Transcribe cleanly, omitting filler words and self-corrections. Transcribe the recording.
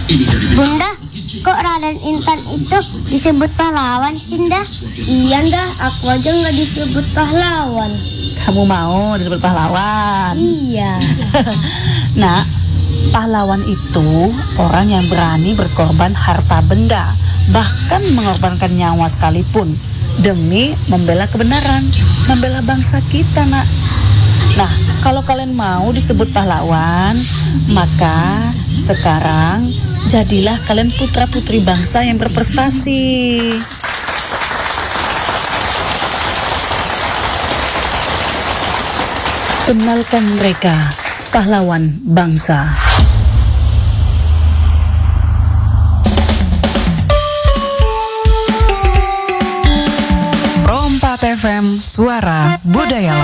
Bunda, kok Raden Intan itu disebut pahlawan, Cinda? Iya, dah, aku aja nggak disebut pahlawan. Kamu mau disebut pahlawan? Iya. Nah, pahlawan itu orang yang berani berkorban harta benda, bahkan mengorbankan nyawa sekalipun demi membela kebenaran, membela bangsa kita, Nak. Nah, kalau kalian mau disebut pahlawan, maka sekarang jadilah kalian putra-putri bangsa yang berprestasi. Kenalkan mereka, pahlawan bangsa. Pro 4 FM, suara budaya.